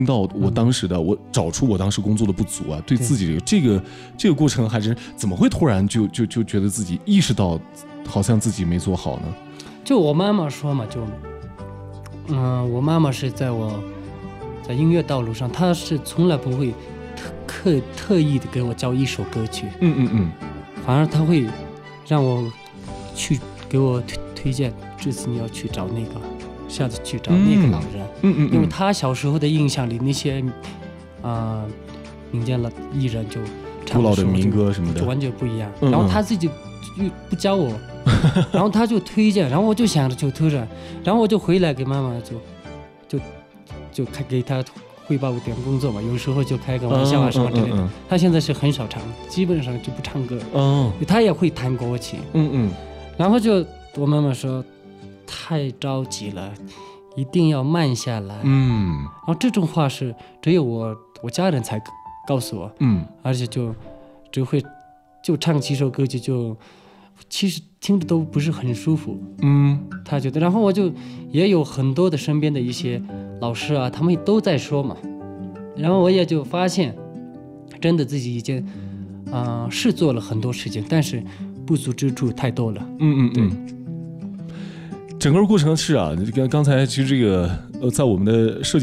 到我当时的，我找出我当时工作的不足啊，对自己这个过程还是怎么会突然就觉得自己意识到好像自己没做好呢？ 就我妈妈说嘛，我妈妈是在音乐道路上，她是从来不会特意的给我教一首歌曲，反而她会让我去给我推荐，这次你要去找那个，下次去找那个老人，因为他小时候的印象里那些民间的艺人就古老的民歌什么的就完全不一样，然后他自己就不教我，然后他就推荐，然后我就想着就突然，然后我就回来给妈妈就给他汇报一点工作嘛，有时候就开个玩笑啊什么之类的。他现在是很少唱，基本上就不唱歌，他也会弹国旗，然后就我妈妈说太着急了，一定要慢下来，然后这种话是只有我家人才告诉我，而且只会就唱几首歌曲，就其实听着都不是很舒服，他觉得，然后我就也有很多的身边的一些老师啊，他们都在说嘛，然后我也就发现，真的自己已经是做了很多事情，但是不足之处太多了，对。 整个过程是啊，刚才其实这个在我们的设计